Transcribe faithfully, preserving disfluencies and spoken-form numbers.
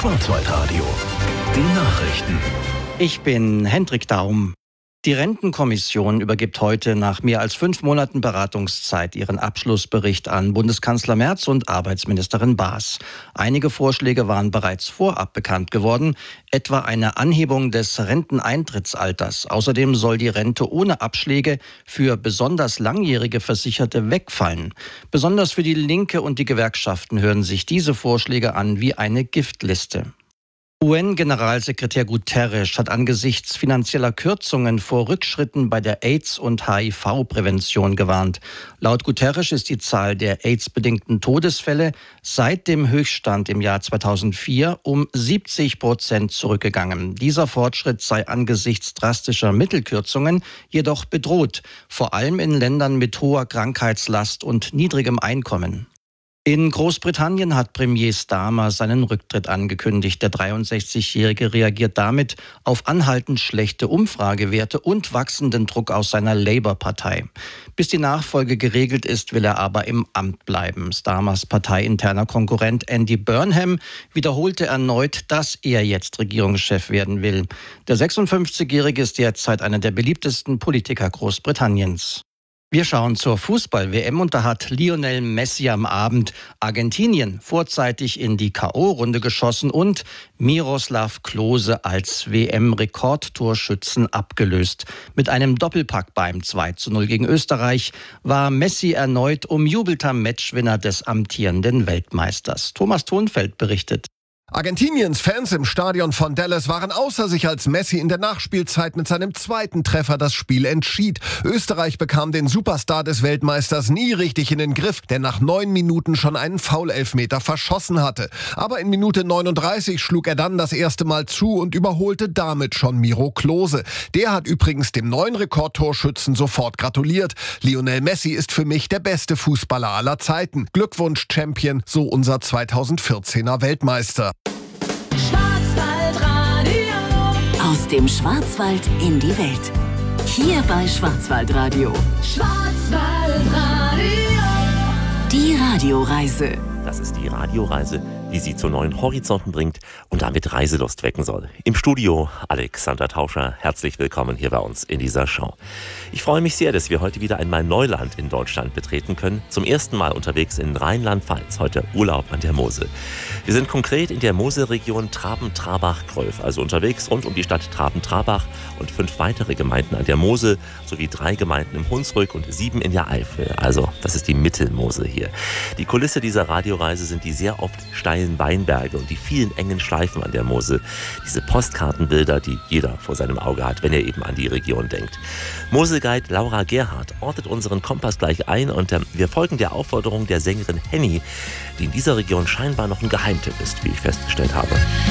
Schwarzwaldradio. Die Nachrichten. Ich bin Hendrik Daum. Die Rentenkommission übergibt heute nach mehr als fünf Monaten Beratungszeit ihren Abschlussbericht an Bundeskanzler Merz und Arbeitsministerin Baas. Einige Vorschläge waren bereits vorab bekannt geworden, etwa eine Anhebung des Renteneintrittsalters. Außerdem soll die Rente ohne Abschläge für besonders langjährige Versicherte wegfallen. Besonders für die Linke und die Gewerkschaften hören sich diese Vorschläge an wie eine Giftliste. U N-Generalsekretär Guterres hat angesichts finanzieller Kürzungen vor Rückschritten bei der AIDS- und H I V-Prävention gewarnt. Laut Guterres ist die Zahl der AIDS-bedingten Todesfälle seit dem Höchststand im Jahr zweitausendvier um siebzig Prozent zurückgegangen. Dieser Fortschritt sei angesichts drastischer Mittelkürzungen jedoch bedroht, vor allem in Ländern mit hoher Krankheitslast und niedrigem Einkommen. In Großbritannien hat Premier Starmer seinen Rücktritt angekündigt. Der dreiundsechzigjährige reagiert damit auf anhaltend schlechte Umfragewerte und wachsenden Druck aus seiner Labour-Partei. Bis die Nachfolge geregelt ist, will er aber im Amt bleiben. Starmers parteiinterner Konkurrent Andy Burnham wiederholte erneut, dass er jetzt Regierungschef werden will. Der sechsundfünfzigjährige ist derzeit einer der beliebtesten Politiker Großbritanniens. Wir schauen zur Fußball-W M und da hat Lionel Messi am Abend Argentinien vorzeitig in die K O-Runde geschossen und Miroslav Klose als W M-Rekordtorschützen abgelöst. Mit einem Doppelpack beim zwei zu null gegen Österreich war Messi erneut umjubelter Matchwinner des amtierenden Weltmeisters. Thomas Thonfeld berichtet. Argentiniens Fans im Stadion von Dallas waren außer sich, als Messi in der Nachspielzeit mit seinem zweiten Treffer das Spiel entschied. Österreich bekam den Superstar des Weltmeisters nie richtig in den Griff, der nach neun Minuten schon einen Foul-Elfmeter verschossen hatte. Aber in Minute neununddreißig schlug er dann das erste Mal zu und überholte damit schon Miro Klose. Der hat übrigens dem neuen Rekordtorschützen sofort gratuliert. Lionel Messi ist für mich der beste Fußballer aller Zeiten. Glückwunsch, Champion, so unser zweitausendvierzehner Weltmeister. Aus dem Schwarzwald in die Welt. Hier bei Schwarzwaldradio. Schwarzwaldradio. Die Radioreise. Das ist die Radioreise, die Sie zu neuen Horizonten bringt und damit Reiselust wecken soll. Im Studio Alexander Tauscher, herzlich willkommen hier bei uns in dieser Show. Ich freue mich sehr, dass wir heute wieder einmal Neuland in Deutschland betreten können. Zum ersten Mal unterwegs in Rheinland-Pfalz, heute Urlaub an der Mosel. Wir sind konkret in der Moselregion Traben-Trarbach-Gröf, also unterwegs rund um die Stadt Traben-Trarbach und fünf weitere Gemeinden an der Mosel, sowie drei Gemeinden im Hunsrück und sieben in der Eifel. Also, das ist die Mittelmosel hier. Die Kulisse dieser Radioreise sind die sehr oft steilen Weinberge und die vielen engen Schleifen an der Mosel. Diese Postkartenbilder, die jeder vor seinem Auge hat, wenn er eben an die Region denkt. Moselguide Laura Gerhardt ortet unseren Kompass gleich ein und äh, wir folgen der Aufforderung der Sängerin Henny, die in dieser Region scheinbar noch ein Geheimtipp ist, wie ich festgestellt habe.